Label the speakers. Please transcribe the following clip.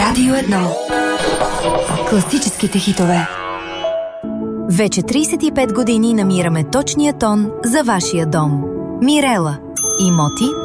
Speaker 1: Радио 1. Класическите хитове.
Speaker 2: Вече 35 години намираме точния тон за вашия дом. Мирела. Имоти,